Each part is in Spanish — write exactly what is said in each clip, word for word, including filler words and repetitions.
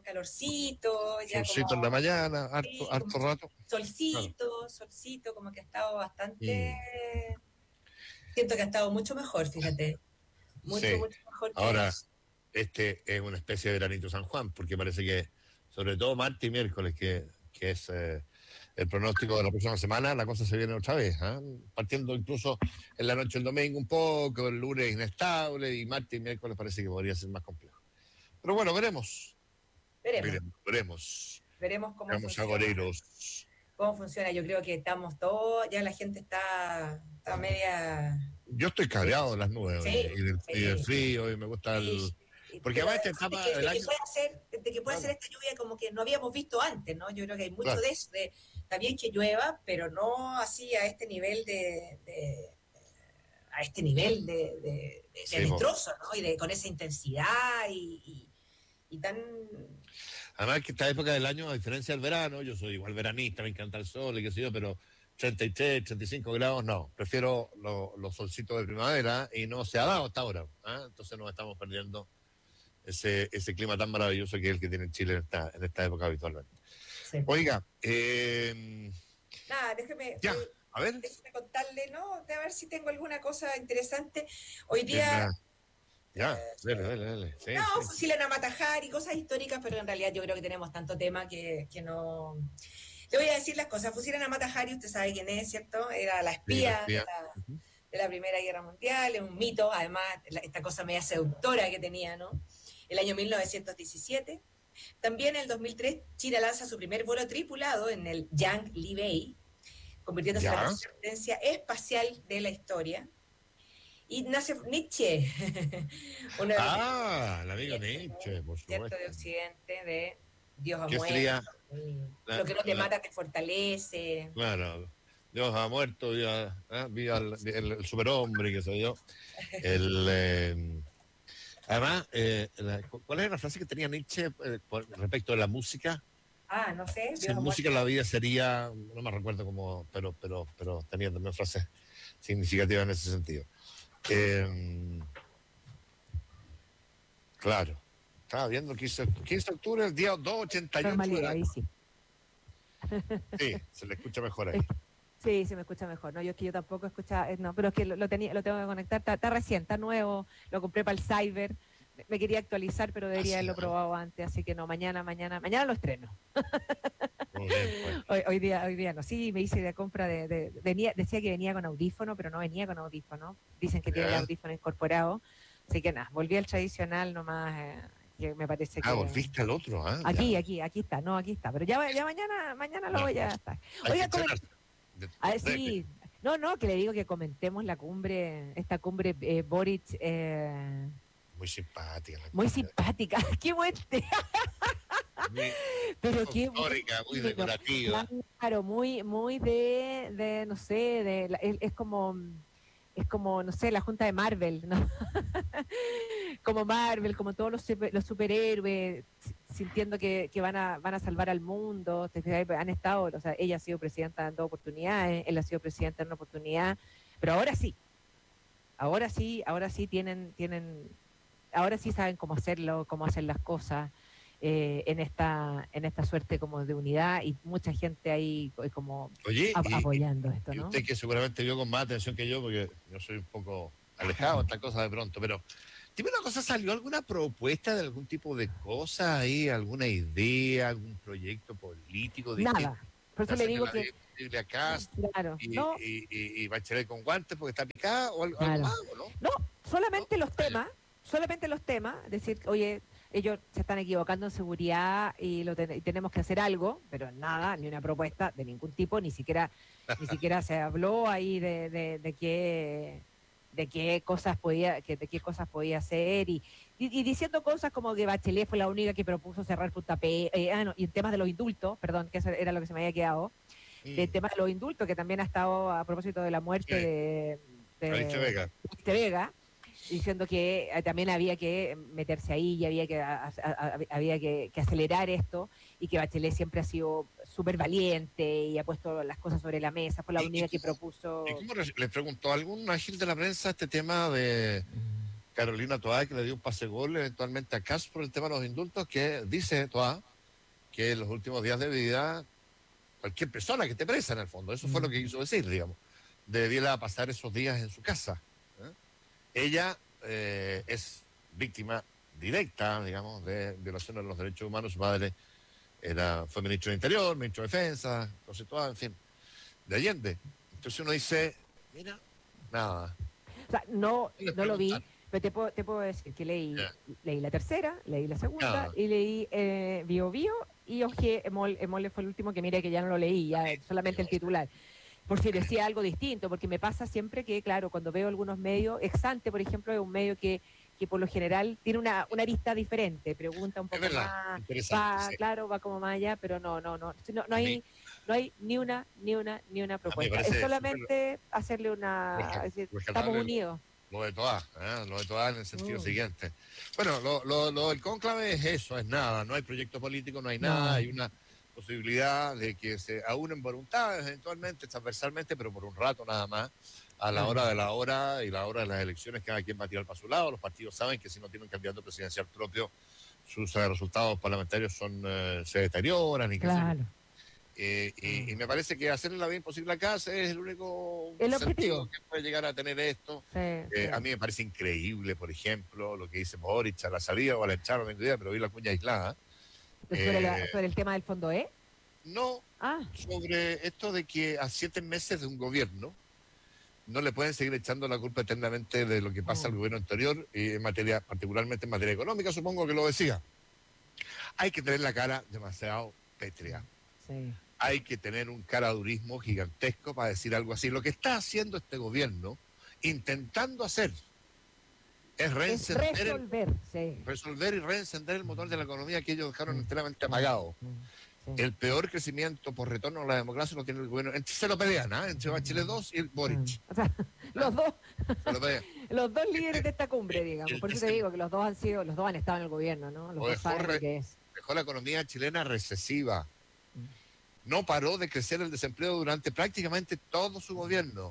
calorcito, ya Solcito como, en la mañana, sí, harto, como harto rato. Claro. solcito, solcito, como que ha estado bastante, Mm, siento que ha estado mucho mejor, fíjate, mucho, sí. mucho mejor que, Ahora, este es una especie de veranito San Juan, porque parece que, sobre todo martes y miércoles, que, que es eh, el pronóstico de la próxima semana, la cosa se viene otra vez, ¿ah? Partiendo incluso en la noche del domingo un poco, el lunes inestable, y martes y miércoles parece que podría ser más complejo. Pero bueno, veremos, veremos, veremos, veremos. veremos cómo Veamos funciona, agoreros. cómo funciona, yo creo que estamos todos, ya la gente está, está media, Yo estoy cabreado de las nubes hoy, sí, y del, y del sí, frío, y me gusta el... sí, y- Porque pero además esta además de etapa que, del de que año... puede hacer, de que puede hacer Claro, esta lluvia como que no habíamos visto antes, ¿no? Yo creo que hay mucho claro. de eso, de, está bien que llueva, pero no así a este nivel de, de a este nivel de, de, de, de Sí, po. destrozo, ¿no? Y de con esa intensidad y, y, y tan, Además que esta época del año, a diferencia del verano, yo soy igual veranista, me encanta el sol y qué sé yo, pero treinta y tres, treinta y cinco grados, no. Prefiero lo- los solcitos de primavera y no se ha dado hasta ahora. ¿Ah? Entonces nos estamos perdiendo ese, ese clima tan maravilloso que es el que tiene Chile en esta, en esta época habitualmente. sí. Oiga, eh, Nada, déjeme, ya, eh, a ver. déjeme contarle, ¿no? De a ver si tengo alguna cosa interesante. Hoy En día, la- ya, dale, dale, dale. Sí, no, sí. fusilan a Matajari y cosas históricas, pero en realidad yo creo que tenemos tanto tema que, que no. Le voy a decir las cosas. Fusilan a Matajari, usted sabe quién es, ¿cierto? Era la Sí, la espía de espía. la, Ujú. de la Primera Guerra Mundial, es un mito, además, la, esta cosa media seductora que tenía, ¿no? El año mil novecientos diecisiete. También en el dos mil tres, China lanza su primer vuelo tripulado en el Yang Libei, convirtiéndose en la Ya. mayor potencia espacial de la historia. Y nace Nietzsche, uno de los Ah, el amigo Nietzsche, por cierto de supuesto. Occidente, de Dios ha ¿Qué muerto, sería lo la, que no te la- mata te fortalece. claro, Dios ha muerto, viva, ¿eh? Viva el, el- el superhombre, qué sé yo. El, eh, además, eh, la- ¿cuál es la frase que tenía Nietzsche eh, por- respecto de la música? Ah, no sé, Dios Sin ha música muerto. la vida sería, no me recuerdo cómo, pero, pero, pero tenía también frases significativas en ese sentido. Eh, claro, estaba viendo quince, quince de octubre, el día doscientos ochenta y ocho del Normalidad, año. ahí sí. Sí, se le escucha mejor ahí. Es- sí, se me escucha mejor. No, yo es que yo tampoco escuchaba, eh, no, pero es que lo, lo tenía, lo tengo que conectar, está, está recién, está nuevo, lo compré para el Cyber, me, me quería actualizar, pero debería Así, haberlo probado antes, así que no, mañana, mañana, mañana lo estreno. muy bien, pues. Hoy, hoy día, hoy día no. Sí, me hice de compra de, de- venía, decía que venía con audífono, pero no venía con audífono. Dicen que tiene el Ya. audífono incorporado. Así que nada, volví al tradicional nomás, eh, que me parece Ah, que volviste al otro, ah, ya. aquí, aquí, aquí está, no, aquí está. Pero ya, ya mañana, mañana lo Ya. voy a estar. Hay que Oiga, comen- entrenarse. De- a ver, de- sí, no, no, que le digo que comentemos la cumbre, esta cumbre eh, Boric, eh, Muy simpática la muy cosa. simpática, qué buen te- Muy pero qué histórica, muy bueno, decorativa. claro, muy, muy de, de, no sé, de, la- es, es como, es como, no sé, la junta de Marvel, ¿no? Como Marvel, como todos los, super- los superhéroes, si- sintiendo que, que van a van a salvar al mundo. Te fijas, han estado, o sea, ella ha sido presidenta en dos oportunidades, él ha sido presidente en una oportunidad, pero ahora sí, ahora sí, ahora sí tienen, tienen, ahora sí saben cómo hacerlo, cómo hacer las cosas. eh, en esta en esta suerte como de unidad y mucha gente ahí co- como Oye, ap- y, y- apoyando esto, y ¿no? usted que seguramente vio con más atención que yo, porque yo soy un poco alejado de esta cosa de pronto, pero dime una cosa, ¿salió alguna propuesta de algún tipo de cosa ahí, alguna idea, algún proyecto político distinto? Nada. Por eso le Hacerle digo la que, vida imposible a Cast claro, y, no, y, y, y Bachelet con guantes porque está picada o algo, algo claro. más, ¿o no? No, ¿No? solamente los Ah, ya. temas, solamente los temas, decir, oye, ellos se están equivocando en seguridad y, lo ten- y tenemos que hacer algo, pero nada, ni una propuesta de ningún tipo, ni siquiera, ni siquiera se habló ahí de, de, de qué de qué cosas podía, que, de qué cosas podía hacer y, y, y diciendo cosas como que Bachelet fue la única que propuso cerrar Punta Pe, eh, ah, no, y en temas de los indultos, perdón, que eso era lo que se me había quedado, del Mm, tema de los indultos, que también ha estado a propósito de la muerte sí, de, Alicia de, Vega. de Vega, diciendo que eh, también había que meterse ahí y había que, a, a, a, había que, que acelerar esto y que Bachelet siempre ha sido súper valiente y ha puesto las cosas sobre la mesa, fue la ¿Y, y única que cómo, y propuso... cómo re- le preguntó a algún ágil de la prensa este tema de Carolina Toá, que le dio un pase gol eventualmente a Kass por el tema de los indultos, que dice Toá que en los últimos días de vida, cualquier persona que esté presa en el fondo, eso fue lo que quiso decir, digamos, debiera pasar esos días en su casa. ¿eh? Ella eh, es víctima directa, digamos, de violación de los derechos humanos. Su madre era, fue ministro de Interior, ministro de Defensa, José Toá, en fin, de Allende. Entonces uno dice, mira, nada. O sea, no, ¿Qué le no lo vi, preguntan? pero te puedo, te puedo decir que leí, Ya. leí la tercera, leí la segunda Ah. y leí eh, Bio Bio y Oje, Emol, Emole fue el último que mire que ya no lo leí, ya solamente el titular. Por si decía algo distinto, porque me pasa siempre que, claro, cuando veo algunos medios, Exante, por ejemplo, es un medio que, que por lo general tiene una, una arista diferente, pregunta un Es poco verdad, más, interesante, va, sí. claro, va como más allá, pero no, no, no, no, no A hay, mí- no hay ni una, ni una, ni una propuesta. parece Es solamente hacerle una, resca- es decir, rescatable estamos lo- unidos. Lo de Toá, ¿eh? Lo de Toá en el sentido Mm. siguiente. Bueno, lo, lo, lo del cónclave es eso, es nada, no hay proyecto político, no hay No. nada, hay una posibilidad de que se aúnen voluntades eventualmente, transversalmente, pero por un rato nada más, a la Claro. hora de la hora y la hora de las elecciones, cada quien va a tirar para su lado. Los partidos saben que si no tienen un candidato presidencial propio, sus eh, resultados parlamentarios son eh, se deterioran y qué sé yo. Claro. Eh, y, y me parece que hacerle la vida imposible a casa es el único El sentido objetivo. que puede llegar a tener esto. Sí, Eh, sí. a mí me parece increíble, por ejemplo, lo que dice Boric a la salida o a la entrada, no tengo idea, pero vi la cuña aislada. sobre, la- eh, sobre el tema del fondo E. No Ah, sobre esto de que a siete meses de un gobierno no le pueden seguir echando la culpa eternamente de lo que pasa Oh. al gobierno anterior, y en materia, particularmente en materia económica, supongo que lo decía. Hay que tener la cara demasiado pétrea. sí. Hay que tener un caradurismo gigantesco para decir algo así. Lo que está haciendo este gobierno, intentando hacer, es Es reencender el- resolver, sí. resolver y reencender el motor de la economía que ellos dejaron Mm. enteramente apagado. Mm, sí. El peor crecimiento por retorno a la democracia lo tiene el gobierno. Entre, se lo pelean, ¿ah? Entre Bachelet dos y el Boric. Mm. O sea, los dos, Se lo pelean. los dos líderes de esta cumbre, digamos. el Por eso te desem- digo que los dos han sido, los dos han estado en el gobierno, ¿no? Los O dos dejó saben re- lo que es. Dejó la economía chilena recesiva. Mm. No paró de crecer el desempleo durante prácticamente todo su gobierno.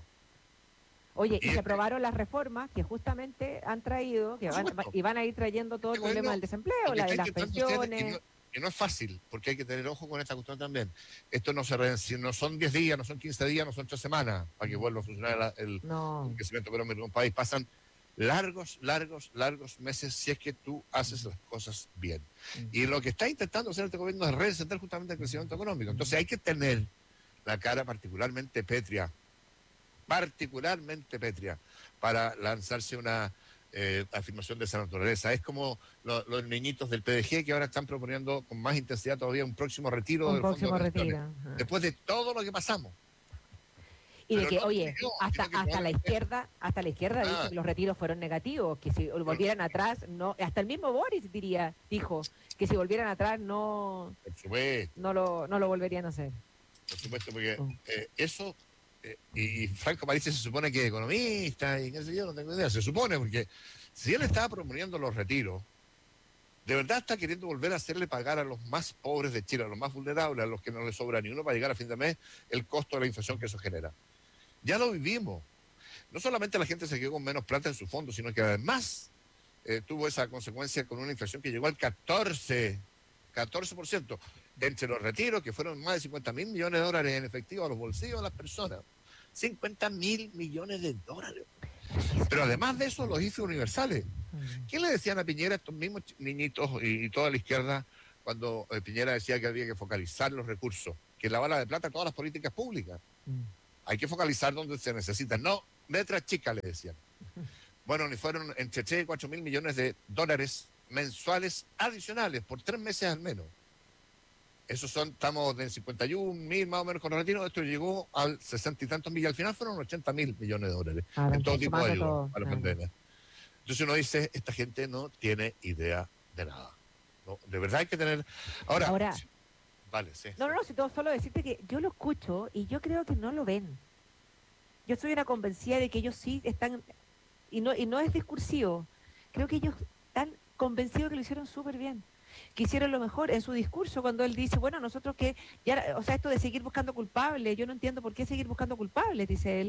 Oye, Y y se este- aprobaron las reformas que justamente han traído, que Por van, supuesto. y van a ir trayendo todo el Este problema gobierno, del desempleo, Lo que la de está las intentando hacer, y pensiones. no, y no es fácil, porque hay que tener ojo con esta cuestión también. Esto no se re- si no son diez días, no son quince días, no son tres semanas para que vuelva a funcionar la- el, No. el crecimiento económico de un país. Pasan largos, largos, largos meses si es que tú haces las cosas bien. Mm. Y lo que está intentando hacer este gobierno es reencender justamente el crecimiento económico. Entonces hay que tener la cara particularmente pétrea, particularmente pétrea, para lanzarse una eh, afirmación de esa naturaleza. Es como lo- los niñitos del P D G que ahora están proponiendo con más intensidad todavía un próximo retiro Un del fondo próximo de pensiones. retiro. Ajá. Después de todo lo que pasamos. Y de Pero que, no oye, yo, hasta, sino que hasta la probablemente- izquierda, hasta la izquierda Ah. dice que los retiros fueron negativos, que si volvieran atrás, no, hasta el mismo Boris diría, dijo, que si volvieran atrás no, Por supuesto, no lo, no lo volverían a hacer. por supuesto, porque Oh. eh, eso, eh, y, y Franco Parisi se supone que es economista y qué sé yo, no tengo idea, se supone, porque si él estaba proponiendo los retiros, de verdad está queriendo volver a hacerle pagar a los más pobres de Chile, a los más vulnerables, a los que no les sobra ni uno para llegar a fin de mes, el costo de la inflación que eso genera. Ya lo vivimos. No solamente la gente se quedó con menos plata en su fondo, sino que además eh, tuvo esa consecuencia con una inflación que llegó al catorce, catorce por ciento. Entre los retiros, que fueron más de cincuenta mil millones de dólares en efectivo a los bolsillos de las personas. cincuenta mil millones de dólares. Pero además de eso, los I F E universales. Mm. ¿Qué le decían a Piñera estos mismos ch- niñitos y, y toda la izquierda cuando eh, Piñera decía que había que focalizar los recursos? Que la bala de plata a todas las políticas públicas. Mm. Hay que focalizar donde se necesita. No, letras chicas, le decían. Bueno, ni fueron entre tres y cuatro mil millones de dólares mensuales adicionales por tres meses al menos. Esos son, estamos en cincuenta y un mil más o menos con los retiros. Esto llegó al sesenta y tantos mil. Al final fueron ochenta mil millones de dólares Ahora, en todo están tipo de sumando ayuda todo. a la Ah. pandemia. Entonces uno dice, esta gente no tiene idea de nada. No, de verdad hay que tener... Ahora, Ahora- sí, vale, sí. No, no, no, si todo solo decirte que yo lo escucho y yo creo que no lo ven. Yo soy una convencida de que ellos sí están, y no, y no es discursivo, creo que ellos están convencidos que lo hicieron súper bien, que hicieron lo mejor en su discurso cuando él dice, bueno, nosotros que, ya, o sea, esto de seguir buscando culpables, yo no entiendo por qué seguir buscando culpables, dice él,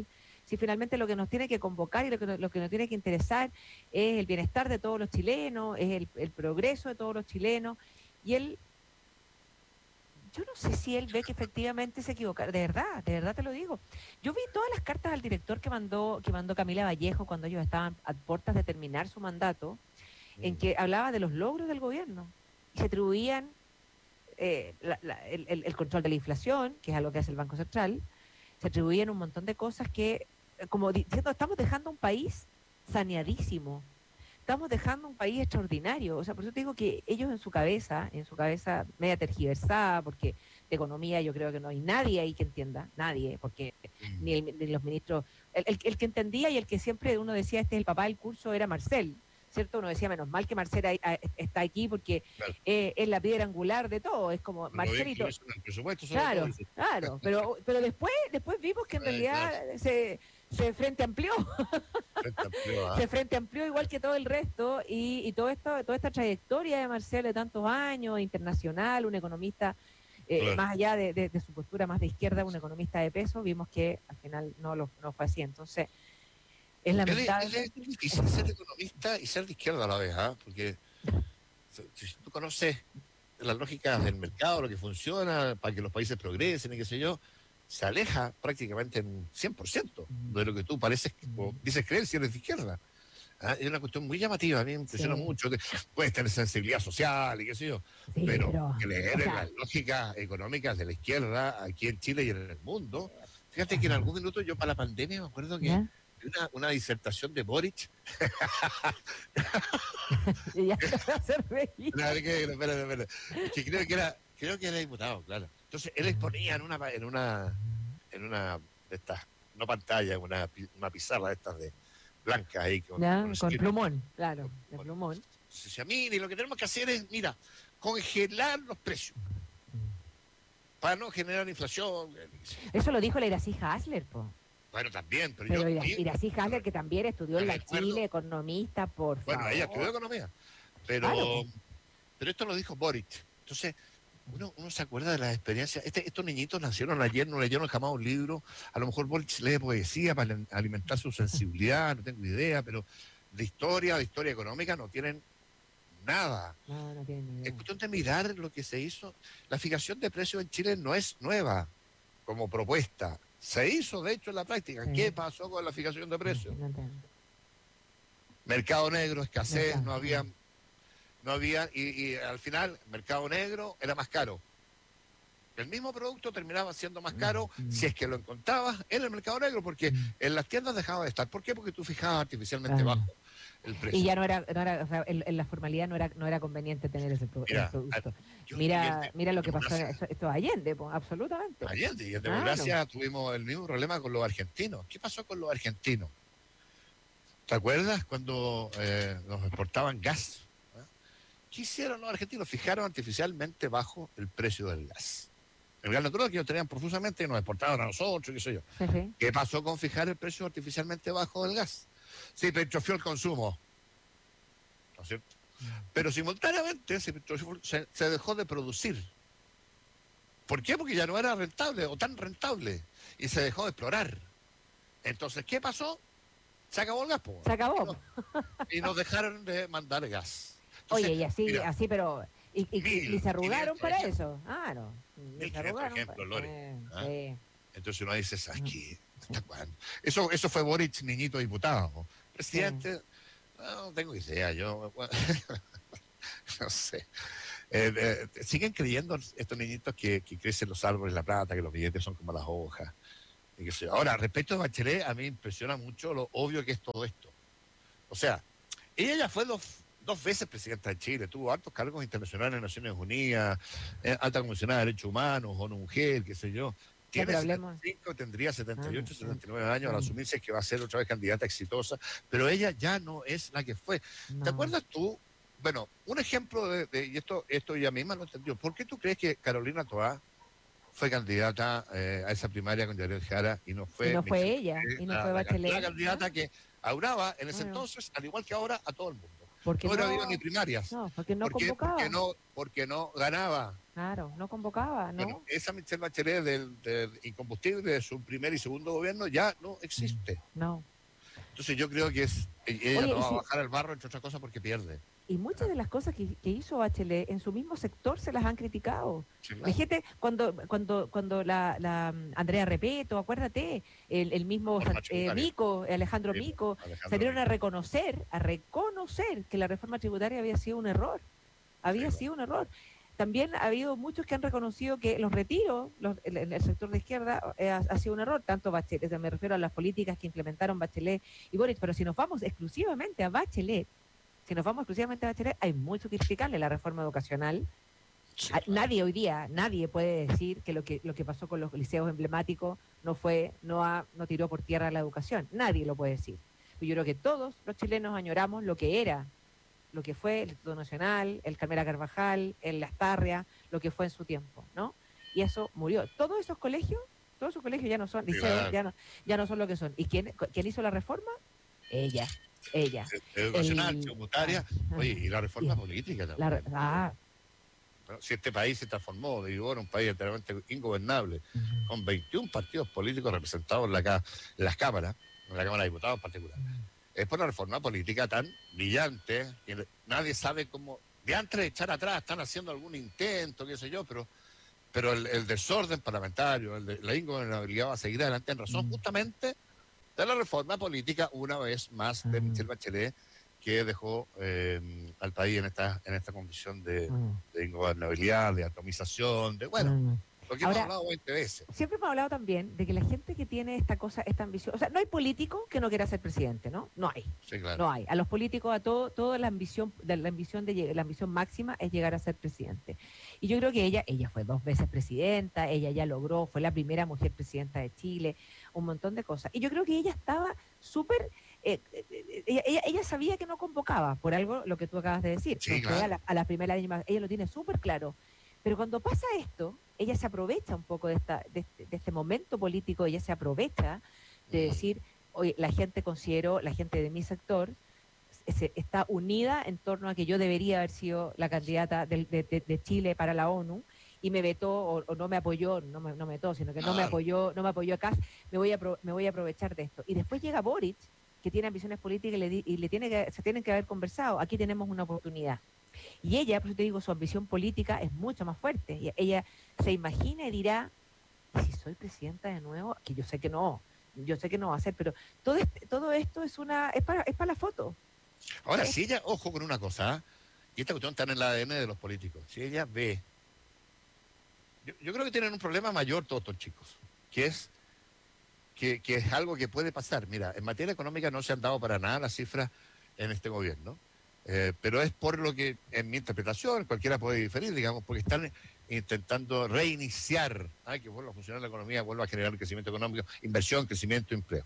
Si finalmente lo que nos tiene que convocar y lo que, lo que nos tiene que interesar es el bienestar de todos los chilenos, es el, el progreso de todos los chilenos, y él, yo no sé si él ve que efectivamente se equivoca, de verdad, de verdad te lo digo. Yo vi todas las cartas al director que mandó, que mandó Camila Vallejo cuando ellos estaban a puertas de terminar su mandato, en que hablaba de los logros del gobierno, y se atribuían eh, la, la, el, el, el control de la inflación, que es algo que hace el Banco Central, se atribuían un montón de cosas que, como diciendo, estamos dejando un país saneadísimo, estamos dejando un país extraordinario. O sea, por eso te digo que ellos en su cabeza, en su cabeza media tergiversada, porque de economía yo creo que no hay nadie ahí que entienda, nadie, porque ni, el, ni los ministros, el, el, el que entendía y el que siempre uno decía, este es el papá del curso, era Marcel, ¿cierto? Uno decía, menos mal que Marcel está aquí porque claro. eh, es la piedra angular de todo, es como pero Marcelito. Claro, todo, claro, pero, pero después, después vimos que en realidad claro. se, se frente amplió. Frente amplió ¿eh? Se frente amplió igual que todo el resto y, y todo esto, toda esta trayectoria de Marcel de tantos años, internacional, un economista, eh, claro. más allá de, de, de su postura más de izquierda, un economista de peso, vimos que al final no, lo, no fue así. Entonces, es lamentable. Es, es difícil ser economista y ser de izquierda a la vez, ¿eh? Porque si tú conoces las lógicas del mercado, lo que funciona para que los países progresen y qué sé yo, se aleja prácticamente en cien por ciento de lo que tú pareces, o dices creer si eres de izquierda. ¿Ah? Es una cuestión muy llamativa, a mí me impresiona sí. mucho. Puedes tener sensibilidad social y qué sé yo, sí, pero, pero creer o sea, en las lógicas económicas de la izquierda aquí en Chile y en el mundo. Fíjate que en algún minuto yo para la pandemia me acuerdo que ¿ya? Una, una disertación de Boric. Y ya te va a hacer reír. No, que, espera, espera. Que creo que era, creo que era diputado, claro. Entonces él exponía en una, en una, en una de estas, no pantalla, una, una pizarra de estas de blancas ahí con, ya, con, con plumón, claro, con, de plumón. Entonces, a mí lo que tenemos que hacer es, mira, congelar los precios para no generar inflación. Eso lo dijo la Iracy Hasler, po. Bueno, también, pero, pero yo... Iracy, Iracy Hasler, que también estudió en la recuerdo, Chile, economista, por bueno, favor. ella estudió economía, pero, claro. pero esto lo dijo Boric. Entonces, uno, uno se acuerda de las experiencias. Este, estos niñitos nacieron ayer, no leyeron jamás un libro. A lo mejor Boric lee poesía para alimentar su sensibilidad, no tengo idea, pero de historia, de historia económica, no tienen nada. No, no tienen ni idea. Es cuestión de mirar lo que se hizo. La fijación de precios en Chile no es nueva como propuesta. Se hizo, de hecho, en la práctica. Sí. ¿Qué pasó con la fijación de precios? No, no mercado negro, escasez, no, no había, no había, y, y al final, mercado negro era más caro. El mismo producto terminaba siendo más caro mm. si es que lo encontrabas en el mercado negro, porque mm. en las tiendas dejaba de estar. ¿Por qué? Porque tú fijabas artificialmente ah. bajo el precio. Y ya no era, no era o sea, en, en la formalidad no era, no era conveniente tener ese pro, mira, producto. Yo, mira, de, mira lo que pasó, esto, esto Allende, pues, absolutamente. Allende, y en democracia claro. tuvimos el mismo problema con los argentinos. ¿Qué pasó con los argentinos? ¿Te acuerdas cuando eh, nos exportaban gas? ¿Eh? ¿Qué hicieron los argentinos? Fijaron artificialmente bajo el precio del gas. El gas natural que ellos tenían profusamente y nos exportaban a nosotros, qué sé yo. Sí, sí. ¿Qué pasó con fijar el precio artificialmente bajo del gas? Se hipertrofió el consumo, ¿no es cierto? Pero simultáneamente se, se, se dejó de producir. ¿Por qué? Porque ya no era rentable o tan rentable y se dejó de explorar. Entonces, ¿qué pasó? Se acabó el gas, po. Se acabó. Y, no, y nos dejaron de mandar gas. Entonces, oye, y así, mira, así, pero y, y, mil, y se arrugaron para ejemplo. eso. Ah, no. Mil se arrugaron ejemplo, para... Lore. Eh, ¿Ah? Sí. Entonces uno dice, aquí, ¿hasta cuándo? Eso, eso fue Boric, niñito diputado. Presidente, sí. no, no tengo idea, yo no sé. Eh, eh, siguen creyendo estos niñitos que, que crecen los árboles, la plata, que los billetes son como las hojas. Y que sé. Ahora, respecto a Bachelet, a mí me impresiona mucho lo obvio que es todo esto. O sea, ella ya fue dos, dos veces presidenta de Chile, tuvo altos cargos internacionales en Naciones Unidas, eh, alta comisionada de Derechos Humanos, ONU Mujer, qué sé yo. Tiene setenta y cinco, tendría setenta y ocho, ah, setenta y nueve años al asumirse que va a ser otra vez candidata exitosa, pero ella ya no es la que fue. No. ¿Te acuerdas tú? Bueno, un ejemplo de, de y esto, esto ella misma lo entendió. ¿Por qué tú crees que Carolina Toá fue candidata eh, a esa primaria con Yael Jara y no fue, y no fue ella, y no la, fue Bachelet? La, la candidata que auraba en ese bueno. entonces, al igual que ahora, a todo el mundo. Porque no hubiera no, habido ni primarias. no, porque no ¿Por qué? convocaba. Porque no, porque no ganaba. Claro, no convocaba, ¿no? Bueno, esa Michelle Bachelet del, del incombustible de su primer y segundo gobierno ya no existe. No. Entonces yo creo que es ella Oye, no y va a si- bajar al barro, entre otras cosas, porque pierde. Y muchas de las cosas que, que hizo Bachelet en su mismo sector se las han criticado. Sí, claro. Fíjate, cuando, cuando, cuando la, la mm, Andrea Repeto, acuérdate, el, el mismo Reforma eh, tributaria. Mico, Alejandro Sí, Mico, Alejandro salieron Mico. a reconocer, a reconocer que la reforma tributaria había sido un error. Había Sí, sido un error. También ha habido muchos que han reconocido que los retiros los, en el, el sector de izquierda eh, ha, ha sido un error, tanto Bachelet, me refiero a las políticas que implementaron Bachelet y Boric, pero si nos vamos exclusivamente a Bachelet, si nos vamos exclusivamente a Bachelet, hay mucho que criticarle la reforma educacional. sí, A- claro. Nadie hoy día, nadie puede decir que lo que lo que pasó con los liceos emblemáticos no fue, no ha, no tiró por tierra la educación. Nadie lo puede decir. Yo creo que todos los chilenos añoramos lo que era, lo que fue el Instituto Nacional, el Carmela Carvajal, el Lastarria, lo que fue en su tiempo, ¿no? Y eso murió. Todos esos colegios, todos esos colegios ya no son, Sí, liceos, claro. ya no, ya no son lo que son. ¿Y quién, quién hizo la reforma? Ella, ella. Educacional, El- tributaria, ah, oye, y la reforma y- política la también. re- ah, ¿No? Si este país se transformó, derivó en un país enteramente ingobernable, con veintiún partidos políticos representados en, la, ca- en las cámaras, en la Cámara de Diputados en particular, es por la reforma política tan brillante que nadie sabe cómo, de antes de echar atrás, están haciendo algún intento, qué sé yo, pero, pero el, el desorden parlamentario, el de, la ingobernabilidad va a seguir adelante en razón Mm. justamente de la reforma política, una vez más, de Mm. Michelle Bachelet, que dejó eh, al país en esta, en esta condición de, mm, de ingobernabilidad, de atomización, de, bueno, mm. lo que Ahora, hemos hablado veinte veces. Siempre hemos hablado también de que la gente que tiene esta cosa, esta ambición, o sea, no hay político que no quiera ser presidente, ¿no? No hay. Sí, claro. No hay. A los políticos, a todo, toda la ambición, de la ambición de lleg- la ambición máxima es llegar a ser presidente. Y yo creo que ella, ella fue dos veces presidenta, ella ya logró, fue la primera mujer presidenta de Chile, un montón de cosas. Y yo creo que ella estaba súper, eh, eh, eh, ella, ella, ella sabía que no convocaba, por algo lo que tú acabas de decir. Sí, No fue claro. a la, a la primera, ella lo tiene súper claro. Pero cuando pasa esto, ella se aprovecha un poco de, esta, de, este, de este momento político, ella se aprovecha de decir, oye, la gente considero, la gente de mi sector, se, está unida en torno a que yo debería haber sido la candidata de, de, de, de Chile para la ONU y me vetó o, o no me apoyó, no me, no me vetó, sino que no me Claro. apoyó, no me apoyó acá, me voy a pro, me voy a aprovechar de esto. Y después llega Boric, que tiene ambiciones políticas y le, di- y le tiene que, se tienen que haber conversado. Aquí tenemos una oportunidad. Y ella, por eso te digo, su ambición política es mucho más fuerte. Y ella se imagina y dirá, "¿Y si soy presidenta de nuevo?", que yo sé que no, yo sé que no va a ser, pero todo, este- todo esto es una es para, es para la foto. Ahora, Es- si ella, ojo con una cosa, ¿ah? Y esta cuestión está en el A D N de los políticos, si ella ve, yo, yo creo que tienen un problema mayor todos estos chicos, que es que, que es algo que puede pasar. Mira, en materia económica no se han dado para nada las cifras en este gobierno, eh, pero es por lo que, en mi interpretación, cualquiera puede diferir, digamos, porque están intentando reiniciar, ¿ah? Que vuelva a funcionar la economía, vuelva a generar crecimiento económico, inversión, crecimiento, empleo.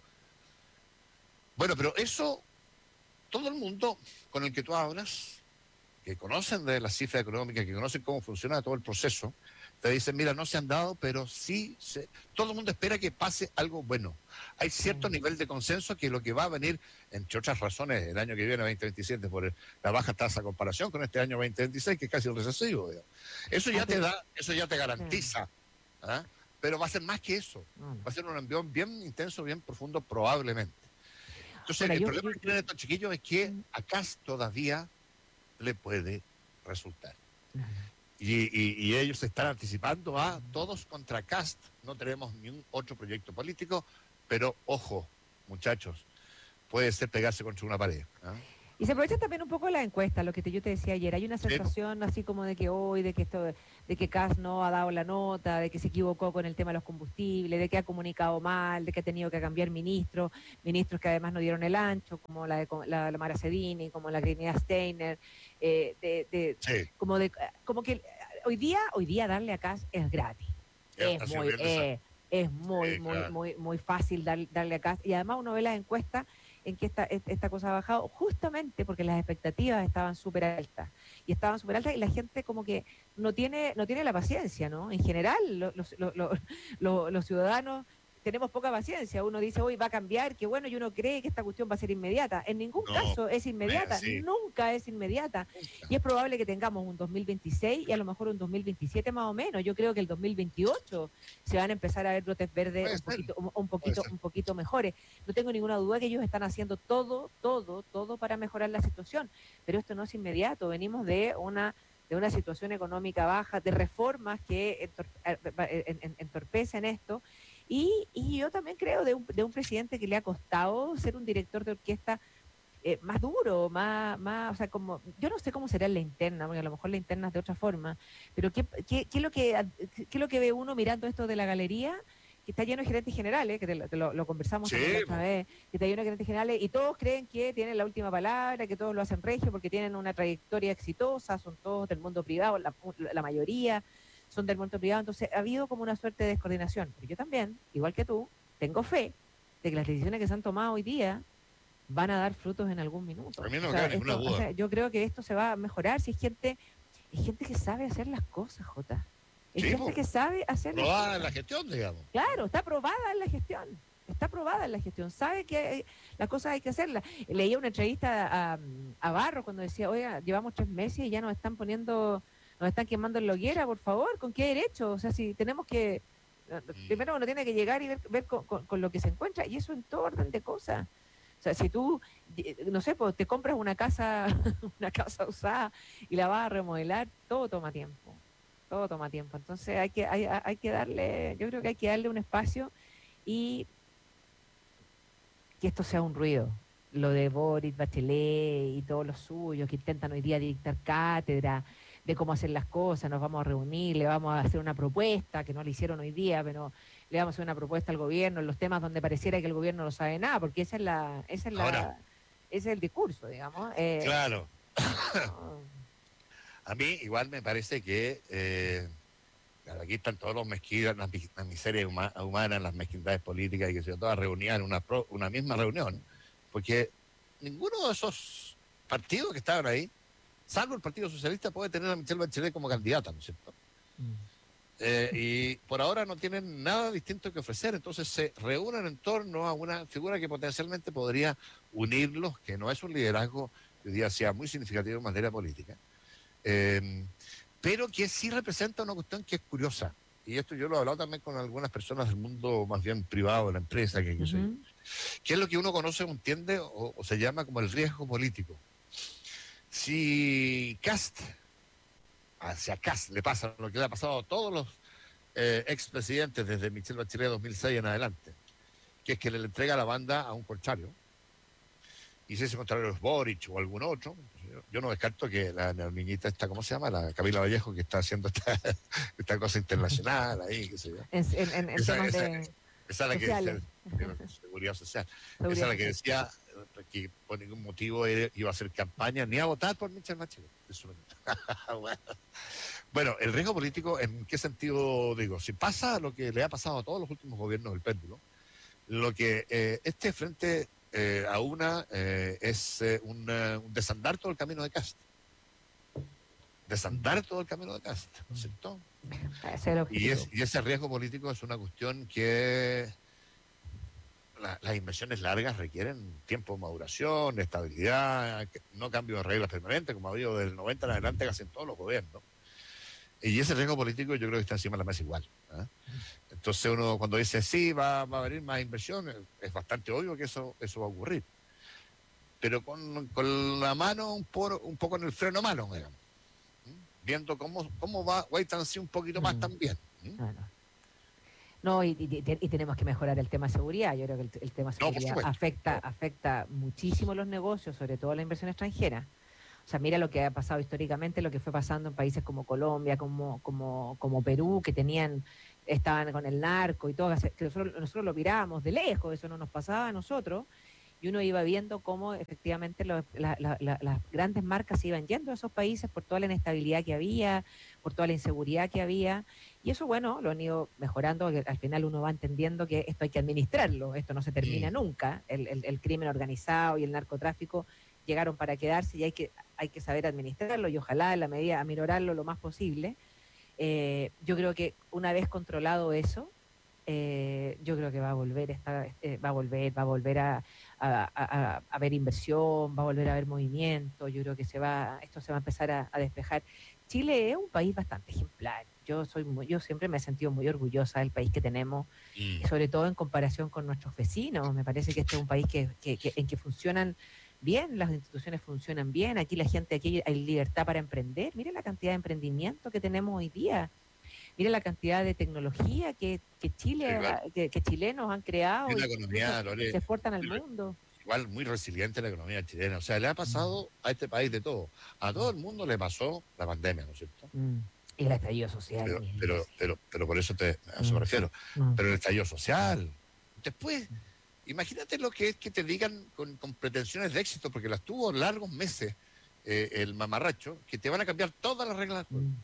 Bueno, pero eso, todo el mundo con el que tú hablas, que conocen de las cifras económicas, que conocen cómo funciona todo el proceso, te dicen, mira, no se han dado, pero sí, se... todo el mundo espera que pase algo bueno. Hay cierto Mm. nivel de consenso que lo que va a venir, entre otras razones, el año que viene, veinte veintisiete, por el- la baja tasa a comparación con este año veinte veintiséis, que es casi el recesivo. Digamos. Eso ya Ah, te pero- da, eso ya te garantiza, ¿ah? Pero va a ser más que eso. no, no. Va a ser un envión bien intenso, bien profundo, probablemente. Entonces, Ahora, el yo- problema yo- que tienen estos chiquillos es que Mm. acá todavía le puede resultar. Y, y- y ellos se están anticipando a todos contra Cast. No tenemos ni un otro proyecto político, pero ojo, muchachos, puede ser pegarse contra una pared. ¿Ah? Y se aprovecha también un poco de la encuesta, lo que te, yo te decía ayer. Hay una Sí. sensación así como de que hoy, de que esto, de que Kass no ha dado la nota, de que se equivocó con el tema de los combustibles, de que ha comunicado mal, de que ha tenido que cambiar ministros, ministros que además no dieron el ancho, como la de la, la Mara Cedini, como la Grinea Steiner, eh, de, de, Sí, como de, como que hoy día, hoy día darle a Kass es gratis. ha Es sido muy, bien desa- eh, es muy, Sí, muy, claro. muy, muy fácil dar- darle a Kass. Y además uno ve las encuestas en que esta, esta cosa ha bajado justamente porque las expectativas estaban súper altas. Y estaban súper altas y la gente como que no tiene, no tiene la paciencia, ¿no? En general, lo- los, los, los, los- los ciudadanos tenemos poca paciencia. Uno dice, hoy va a cambiar, que bueno, y uno cree que esta cuestión va a ser inmediata. En ningún No, caso es inmediata, sí. nunca es inmediata. Y es probable que tengamos un dos mil veintiséis y a lo mejor un dos mil veintisiete más o menos. Yo creo que el dos mil veintiocho se van a empezar a ver brotes verdes Puede un ser, poquito, un, un puede poquito, ser. un poquito mejores. No tengo ninguna duda que ellos están haciendo todo, todo, todo para mejorar la situación. Pero esto no es inmediato. Venimos de una de una situación económica baja, de reformas que entor, entorpecen esto. Y, y yo también creo de un, de un presidente que le ha costado ser un director de orquesta eh, más duro, más, más, o sea, como, yo no sé cómo será en la interna, porque a lo mejor la interna es de otra forma, pero ¿qué, qué, qué es lo que, qué es lo que ve uno mirando esto de la galería? Que está lleno de gerentes generales, que te lo, te lo, lo conversamos Sí, también la otra po. vez, que está lleno de gerentes generales y todos creen que tienen la última palabra, que todos lo hacen regio porque tienen una trayectoria exitosa, son todos del mundo privado, la, la mayoría son del mundo privado, entonces ha habido como una suerte de descoordinación. Pero yo también, igual que tú, tengo fe de que las decisiones que se han tomado hoy día van a dar frutos en algún minuto. A mí no O me sea, cabe ninguna esto, o duda. sea, yo creo que esto se va a mejorar si es gente, es gente que sabe hacer las cosas, Jota. Es Sí, gente po. que sabe hacer las Probada cosas. en la gestión, digamos. Claro, está aprobada en la gestión. Está aprobada en la gestión. Sabe que hay- las cosas hay que hacerlas. Leía una entrevista a, a Barro cuando decía, oiga, llevamos tres meses y ya nos están poniendo, nos están quemando en la hoguera, por favor, ¿con qué derecho? O sea, si tenemos que, Mm. primero uno tiene que llegar y ver, ver con, con- con lo que se encuentra, y eso en todo orden de cosas. O sea, si tú, eh, no sé, pues te compras una casa, una casa usada y la vas a remodelar, todo toma tiempo. Todo toma tiempo. Entonces hay que, hay, hay que darle, yo creo que hay que darle un espacio y que esto sea un ruido. Lo de Boric, Bachelet y todos los suyos que intentan hoy día dictar cátedra de cómo hacer las cosas, nos vamos a reunir, le vamos a hacer una propuesta, que no le hicieron hoy día, pero le vamos a hacer una propuesta al gobierno en los temas donde pareciera que el gobierno no sabe nada, porque esa es la, esa es Ahora, la, ese es el discurso, digamos. Eh, claro, no, a mí igual me parece que eh, claro, aquí están todos los mezquinos, las, las miserias huma- humanas, las mezquindades políticas y que se todas reunidas en una, pro, una misma reunión, porque ninguno de esos partidos que estaban ahí, salvo el Partido Socialista, puede tener a Michelle Bachelet como candidata, ¿no es cierto? Eh, y por ahora no tienen nada distinto que ofrecer, entonces se reúnen en torno a una figura que potencialmente podría unirlos, que no es un liderazgo que hoy día sea muy significativo en materia política, eh, pero que sí representa una cuestión que es curiosa. Y esto yo lo he hablado también con algunas personas del mundo más bien privado, de la empresa, que, que sé yo. uh-huh. Que es lo que uno conoce, entiende o, o se llama como el riesgo político. Si Cast, hacia Cast le pasa lo que le ha pasado a todos los eh, expresidentes desde Michelle Bachelet dos mil seis en adelante, que es que le entrega la banda a un contrario, y si ese contrario es Boric o algún otro, yo, yo no descarto que la, la niñita esta, ¿cómo se llama? La Camila Vallejo, que está haciendo esta, esta cosa internacional ahí, qué sé yo. en, en, en Esa, temas esa, de esa es la que decía, sociales. de seguridad social. Seguridad Esa es la que social. decía eh, que por ningún motivo iba a hacer campaña ni a votar por Michelle Bachelet. Eso bueno. Bueno, el riesgo político, ¿en qué sentido digo? Si pasa lo que le ha pasado a todos los últimos gobiernos del péndulo, lo que eh, este frente eh, a una eh, es eh, una, un desandar todo el camino de Cast. Desandar todo el camino de Cast, ¿no es cierto? Ese es el Y, objetivo. es, y ese riesgo político es una cuestión que la, las inversiones largas requieren tiempo de maduración, estabilidad, no cambio de reglas permanentes, como ha habido del noventa en adelante casi en todos los gobiernos. Y ese riesgo político yo creo que está encima de la mesa igual. ¿eh? Entonces uno cuando dice sí, va, va a venir más inversión, es bastante obvio que eso, eso va a ocurrir. Pero con, con la mano un, por, un poco en el freno mano, digamos. ¿Mm? Viendo cómo, cómo va Wait and See un poquito más Mm. también. ¿Mm? No, no. No, y, y, y, tenemos que mejorar el tema de seguridad. Yo creo que el, el tema de No, por seguridad supuesto. afecta, afecta muchísimo los negocios, sobre todo la inversión extranjera. O sea, mira lo que ha pasado históricamente, lo que fue pasando en países como Colombia, como, como, como Perú, que tenían, estaban con el narco y todo, que nosotros, nosotros lo mirábamos de lejos, eso no nos pasaba a nosotros, y uno iba viendo cómo efectivamente los, la, la, la, las grandes marcas se iban yendo a esos países por toda la inestabilidad que había, por toda la inseguridad que había, y eso, bueno, lo han ido mejorando, que al final uno va entendiendo que esto hay que administrarlo, esto no se termina Mm. nunca, el, el, el crimen organizado y el narcotráfico llegaron para quedarse y hay que, hay que saber administrarlo y ojalá en la medida aminorarlo lo más posible. Eh, yo creo que una vez controlado eso, eh, yo creo que va a volver, esta, eh, va a volver, va a volver a, a, a, a haber inversión, va a volver a haber movimiento, yo creo que se va, esto se va a empezar a, a despejar. Chile es un país bastante ejemplar. Yo soy muy, yo siempre me he sentido muy orgullosa del país que tenemos, Mm. sobre todo en comparación con nuestros vecinos. Me parece que este es un país que, que, que, en que funcionan bien, las instituciones funcionan bien, aquí la gente, aquí hay libertad para emprender. Mire la cantidad de emprendimiento que tenemos hoy día. Mire la cantidad de tecnología que, que Sí, Chile, claro. que, que chilenos han creado Y y una que incluso economía, Lore, se exportan al mundo. igual muy resiliente la economía chilena. O sea, le ha pasado a este país de todo. A todo el mundo le pasó la pandemia, ¿no es cierto? Mm. Y el estallido social. Pero, Ni pero, decir. pero, pero por eso te, a eso Mm. me refiero. Mm. Pero el estallido social. Después, imagínate lo que es que te digan con, con pretensiones de éxito, porque las tuvo largos meses eh, el mamarracho, que te van a cambiar todas las reglas del juego. Mm.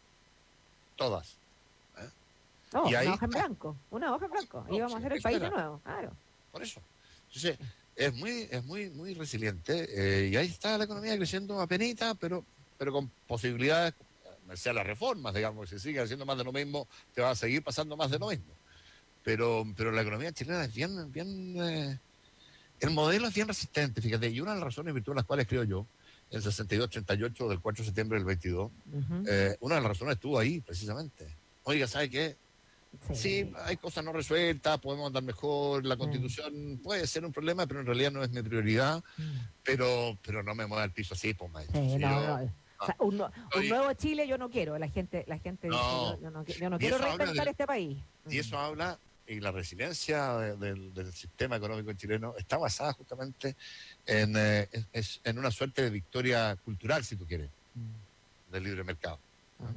Todas. ¿eh? No, Y ahí una hoja en está. blanco, una hoja en blanco. No, Y vamos a sí, hacer el eso país de era. nuevo, claro. Por eso. Entonces, es muy, es muy, muy resiliente. Eh, y ahí está la economía creciendo apenita, pero, pero con posibilidades, sea las reformas, digamos, si sigue haciendo más de lo mismo, te va a seguir pasando más de lo mismo. Pero, pero la economía chilena es bien, bien, eh, el modelo es bien resistente, fíjate, y una de las razones en virtud de las cuales creo yo, el sesenta y dos ochenta y ocho del cuatro de septiembre del veintidós, Uh-huh. eh, una de las razones estuvo ahí, precisamente. Oiga, ¿sabe qué? Sí. Sí, hay cosas no resueltas, podemos andar mejor, la constitución puede ser un problema, pero en realidad no es mi prioridad, Mm. pero, pero no me mueva al piso así, pues, maestro. Sí, Si no, yo, no. O no, sea, un, no- un estoy- nuevo Chile yo no quiero. La gente, la gente dice, yo, no, yo no, qui- yo no y quiero eso habla reinventar del, este país. y eso habla, y la resiliencia de- del, del sistema económico chileno está basada justamente en, eh, en, es- en una suerte de victoria cultural, si tú quieres, Mm. del libre mercado. Mm.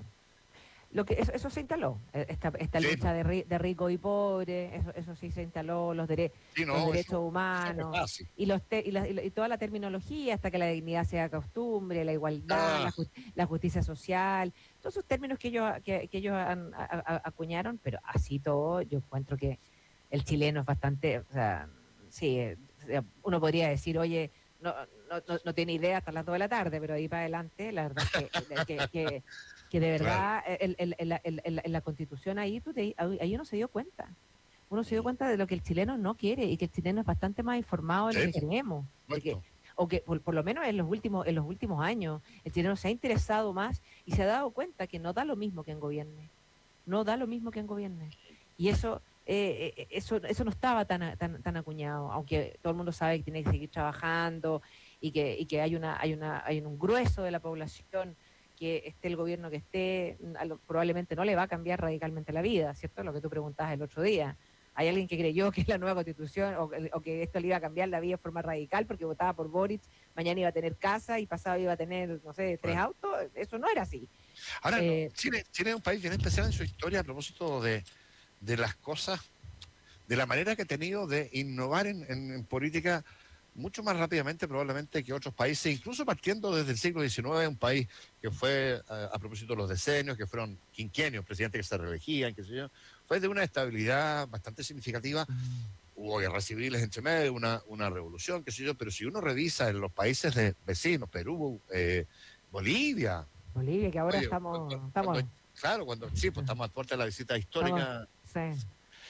Lo que eso, eso se instaló, eh, esta, esta Sí, lucha pues, de, ri- de rico y pobre, eso, eso sí se instaló, los, dere- sí, los no, derechos eso, eso no es humanos fácil. y, los te- y, la- y la- y toda la terminología hasta que la dignidad sea costumbre, la igualdad, Ah, la, ju- la justicia social, todos esos términos que ellos, que, que ellos han- a- a- acuñaron, pero así todo yo encuentro que el chileno es bastante, o sea, sí, eh, o sea, uno podría decir, oye, no, no, no, no tiene idea hasta las dos de la tarde, pero ahí para adelante, la verdad es que, que, que, que de claro. verdad el, el, el, el, el, en la constitución ahí, tú te, ahí uno se dio cuenta. Uno se dio Mm. cuenta de lo que el chileno no quiere y que el chileno es bastante más informado de lo Sí, que pues, creemos. De que, correcto. o que por, por lo menos en los últimos en los últimos años el chileno se ha interesado más y se ha dado cuenta que no da lo mismo que en gobierne. No da lo mismo que en gobierne. Y eso eh, eh, eso eso no estaba tan, tan tan acuñado, aunque todo el mundo sabe que tiene que seguir trabajando y que y que hay una hay una hay un grueso de la población que esté el gobierno que esté, a lo- probablemente no le va a cambiar radicalmente la vida, ¿cierto? Lo que tú preguntabas el otro día. Hay alguien que creyó que la nueva constitución o, que- o que esto le iba a cambiar la vida de forma radical porque votaba por Boric, mañana iba a tener casa y pasado iba a tener, no sé, tres Bueno. autos. Eso no era así. Ahora, no, Eh, Chile, Chile es un país bien especial en su historia a propósito de, de las cosas, de la manera que ha tenido de innovar en, en- en política mucho más rápidamente probablemente que otros países, incluso partiendo desde el siglo diecinueve, un país que fue, a, a propósito de los decenios, que fueron quinquenios, presidentes que se reelegían, qué sé yo, fue de una estabilidad bastante significativa. Hubo guerras civiles entre medio, una, una revolución, qué sé yo, pero si uno revisa en los países de vecinos, Perú, eh, Bolivia, Bolivia, que ahora oye, estamos, cuando, estamos, cuando- claro, cuando sí, pues estamos a puerta de la visita estamos, histórica sí.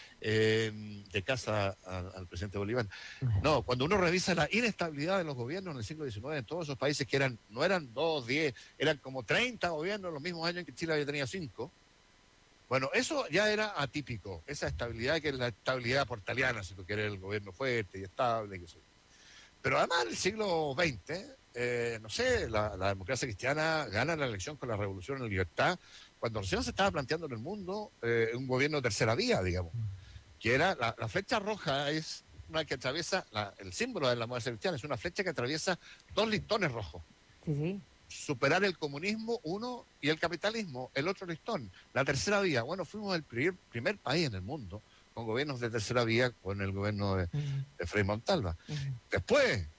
eh, de casa al, al presidente Bolívar. No, cuando uno revisa la inestabilidad de los gobiernos en el siglo diecinueve en todos esos países que eran, no eran dos, diez, eran como treinta gobiernos en los mismos años en que Chile había tenido cinco. Bueno, eso ya era atípico, esa estabilidad que es la estabilidad portaliana, si tú quieres, el gobierno fuerte y estable, que sé. Pero además en el siglo veinte, eh, no sé, la, la democracia cristiana gana la elección con la revolución en la libertad, cuando recién se estaba planteando en el mundo eh, un gobierno de tercera vía, digamos, que era la, la flecha roja es una que atraviesa, la, el símbolo de la democracia cristiana es una flecha que atraviesa dos listones rojos. Sí, sí. Superar el comunismo, uno, y el capitalismo, el otro listón. La tercera vía, bueno, fuimos el primer, primer país en el mundo con gobiernos de tercera vía, con el gobierno de, Mm, de Frei Montalva. mm. Después,